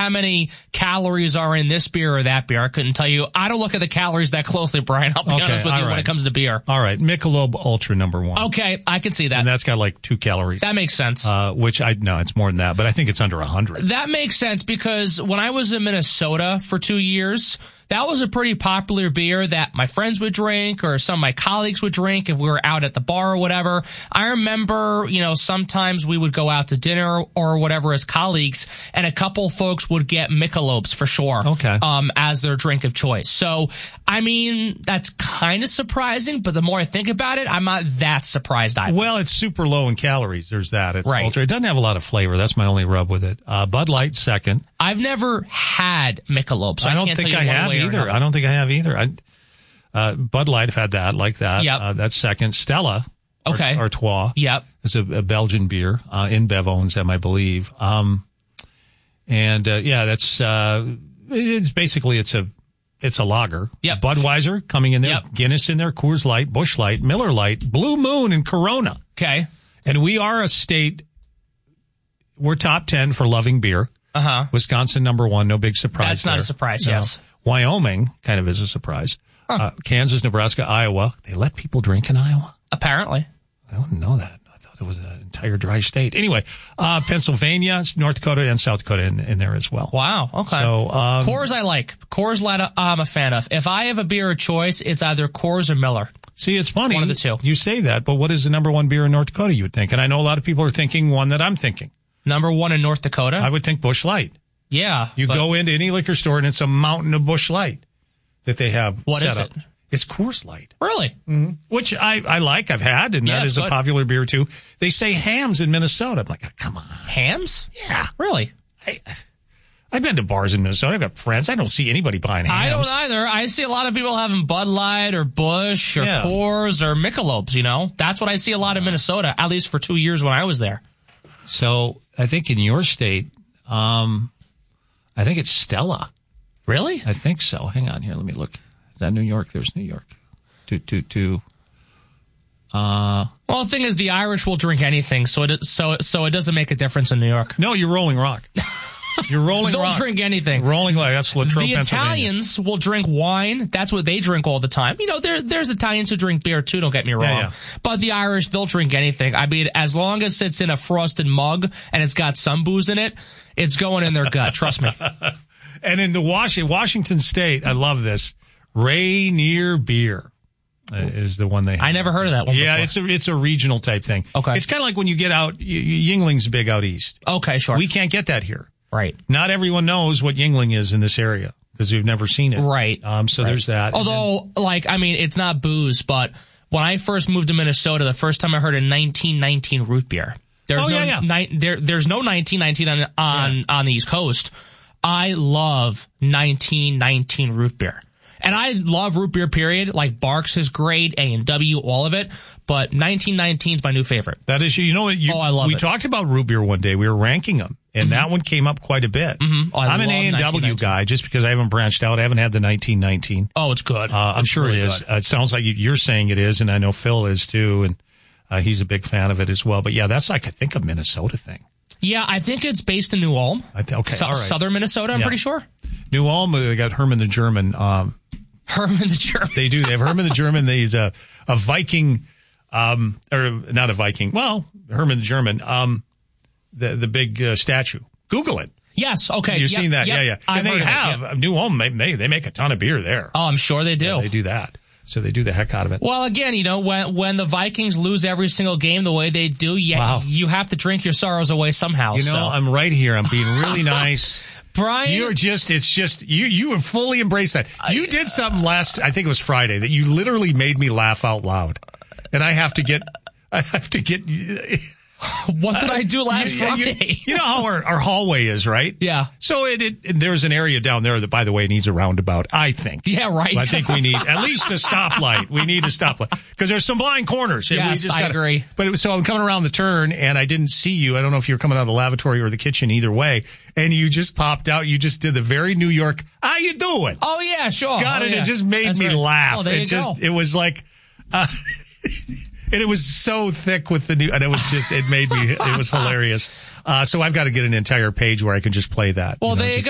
how many calories are in this beer or that beer. I couldn't tell you. I don't look at the calories that closely, Brian. I'll be honest with you when it comes to beer. All right. Michelob Ultra #1. Okay, I can see that. And that's got like 2 calories. That makes sense. No, it's more than that, but I think it's under 100. That makes sense because when I was in Minnesota for 2 years, that was a pretty popular beer that my friends would drink or some of my colleagues would drink if we were out at the bar or whatever. I remember, sometimes we would go out to dinner or whatever as colleagues, and a couple folks would get Michelobs for sure. Okay. As their drink of choice. So, that's kind of surprising, but the more I think about it, I'm not that surprised either. Well, it's super low in calories. There's that. It's right. Ultra. It doesn't have a lot of flavor. That's my only rub with it. Bud Light second. I've never had Michelob, so I don't can't think tell you I have either. I don't think I have either. Bud Light, I've had that, like that. Yep. That's second. Stella. Okay. Artois. Yep. It's a Belgian beer. InBev owns them, I believe. That's, it's basically, it's a lager. Yep. Budweiser coming in there. Yep. Guinness in there. Coors Light, Busch Light, Miller Light, Blue Moon, and Corona. Okay. And we are a state, we're top 10 for loving beer. Uh-huh. Wisconsin #1, no big surprise. That's not a surprise, yes. Wyoming kind of is a surprise. Huh. Kansas, Nebraska, Iowa. They let people drink in Iowa? Apparently. I wouldn't know that. I thought it was an entire dry state. Anyway, Pennsylvania, North Dakota, and South Dakota in there as well. Wow. Okay. So, Coors I like. Coors Light I'm a fan of. If I have a beer of choice, it's either Coors or Miller. See, it's funny. One of the two. You say that, but what is the #1 beer in North Dakota, you would think? And I know a lot of people are thinking one that I'm thinking. #1 in North Dakota? I would think Busch Light. Yeah. You go into any liquor store and it's a mountain of Busch Light that they have What set is up. it? It's Coors Light. Really? Mm-hmm. Which I like, I've had, and that is a popular beer too. They say Hams in Minnesota. I'm like, oh, come on. Hams? Yeah. Really? I've been to bars in Minnesota. I've got friends. I don't see anybody buying Hams. I don't either. I see a lot of people having Bud Light or Busch or Coors or Michelobs, That's what I see a lot in Minnesota, at least for 2 years when I was there. So I think in your state, I think it's Stella. Really? I think so. Hang on here. Let me look. Is that New York? There's New York. Well, the thing is, the Irish will drink anything, so it doesn't make a difference in New York. No, you're Rolling Rock. You're Rolling They'll Rock. drink anything. Rolling Rock. That's Latrobe, The Italians will drink wine. That's what they drink all the time. There's Italians who drink beer too, don't get me wrong. Yeah. But the Irish, they'll drink anything. As long as it's in a frosted mug and it's got some booze in it, it's going in their gut. Trust me. And in the Washington State, I love this. Rainier Beer is the one they have. I never heard of that one before. It's a regional type thing. Okay. It's kind of like when you get out, Yuengling's big out east. Okay, sure. We can't get that here. Right. Not everyone knows what Yuengling is in this area because we've never seen it. Right. There's that. Although, it's not booze, but when I first moved to Minnesota, the first time I heard a 1919 root beer. There's no 1919 on the East Coast. I love 1919 root beer. And I love root beer, period. Like Barks is great, A&W, all of it. But 1919 is my new favorite. That is, I love it. We talked about root beer one day. We were ranking them. And that one came up quite a bit. Mm-hmm. I'm an A&W guy just because I haven't branched out. I haven't had the 1919. Oh, it's good. I'm sure really it is. It sounds like you're saying it is, and I know Phil is too, and he's a big fan of it as well. But yeah, that's like, I think, a Minnesota thing. Yeah, I think it's based in New Ulm. All right. Southern Minnesota, I'm pretty sure. New Ulm, they got Herman the German. Herman the German. They do. They have Herman the German. He's a Viking, or not a Viking. Well, Herman the German, the big statue. Google it. Yes. Okay. You've seen that. Yep. Yeah. And they have New Ulm. They make a ton of beer there. Oh, I'm sure they do. Yeah, they do that. So they do the heck out of it. Well, again, when the Vikings lose every single game the way they do, you have to drink your sorrows away somehow. I'm right here. I'm being really nice. Brian, you have fully embraced that. You did something I think it was Friday, that you literally made me laugh out loud. And I have to get what did I do last Friday? You know how our hallway is, right? Yeah. So there's an area down there that, by the way, needs a roundabout, I think. Yeah, right. I think we need at least a stoplight. We need a stoplight because there's some blind corners. Yes, I agree. But so I'm coming around the turn and I didn't see you. I don't know if you were coming out of the lavatory or the kitchen, either way. And you just popped out. You just did the very New York, how you doing? Oh, yeah, sure. Got it. Yeah. It just made me laugh. Oh, It was like, and it was so thick with the new, and it was hilarious. So I've got to get an entire page where I can just play that. Well, there you go.